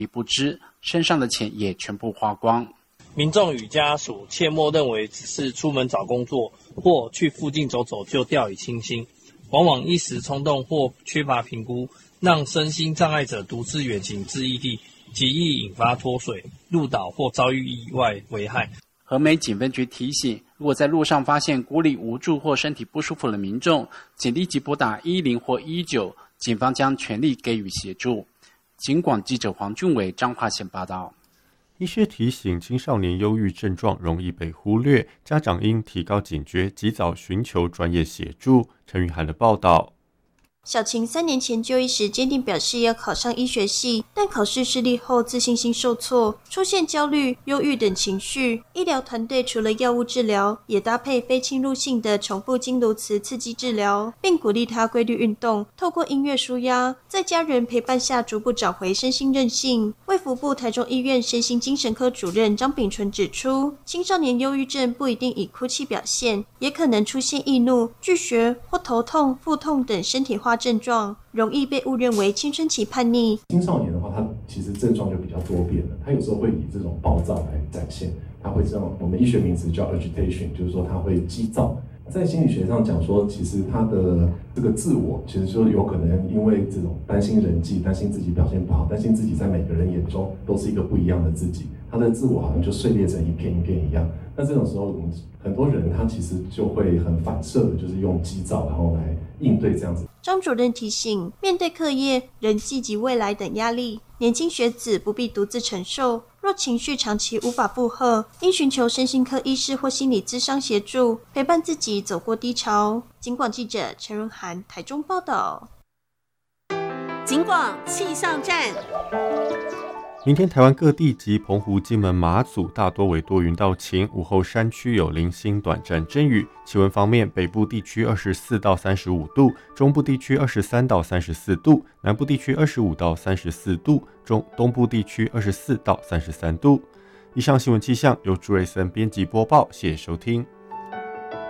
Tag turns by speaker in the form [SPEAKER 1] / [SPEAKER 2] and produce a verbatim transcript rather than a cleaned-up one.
[SPEAKER 1] 不知，身上的钱也全部花光。
[SPEAKER 2] 民众与家属切莫认为只是出门找工作或去附近走走就掉以轻心，往往一时冲动或缺乏评估，让身心障碍者独自远行至异地，极易引发脱水、路倒或遭遇意外危害。
[SPEAKER 1] 和美警分局提醒，如果在路上发现孤立无助或身体不舒服的民众，请立即拨打一零或一九，警方将全力给予协助。警广记者黄俊伟彰化县报道。
[SPEAKER 3] 医师提醒，青少年忧郁症状容易被忽略，家长应提高警觉，及早寻求专业协助。陈雨涵的报道。
[SPEAKER 4] 小晴三年前就医时坚定表示要考上医学系，但考试失利后自信心受挫，出现焦虑、忧郁等情绪。医疗团队除了药物治疗，也搭配非侵入性的重复经颅磁刺激治疗，并鼓励他规律运动，透过音乐抒压，在家人陪伴下逐步找回身心韧性。卫福部台中医院身心精神科主任张炳纯指出，青少年忧郁症不一定以哭泣表现，也可能出现易怒、拒学或头痛、腹痛等身体化症状，容易被误认为青春期叛逆。
[SPEAKER 5] 青少年的话，他其实症状就比较多变了，他有时候会以这种暴躁来展现，他会这种我们医学名词叫 agitation， 就是说他会激躁。在心理学上讲说，其实他的这个自我，其实就有可能因为这种担心人际、担心自己表现不好、担心自己在每个人眼中都是一个不一样的自己，他的自我好像就碎裂成一片一片一样。那这种时候，我们很多人他其实就会很反射的，就是用激躁然后来应对这样子。
[SPEAKER 4] 张主任提醒，面对课业、人际及未来等压力，年轻学子不必独自承受。若情绪长期无法负荷，应寻求身心科医师或心理咨商协助，陪伴自己走过低潮。警广记者陈润涵台中报道。
[SPEAKER 6] 警广气象站。
[SPEAKER 3] 明天台湾各地及澎湖、金门、马祖大多为多云到晴，午后山区有零星短暂阵雨。气温方面，北部地区二十四到三十五度，中部地区二十三到三十四度，南部地区二十五到三十四度，中东部地区二十四到三十三度。以上新闻气象由朱瑞森编辑播报，谢谢收听。